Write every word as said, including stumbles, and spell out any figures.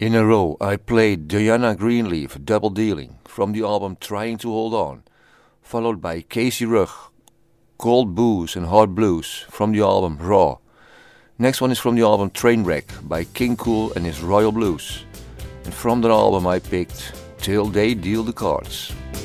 In a row, I played Diana Greenleaf, Double Dealing, from the album Trying to Hold On, followed by Casey Rugg, Cold Booze and Hard Blues, from the album Raw. Next one is from the album Trainwreck by King Cool and his Royal Blues. And from that album I picked Till They Deal the Cards.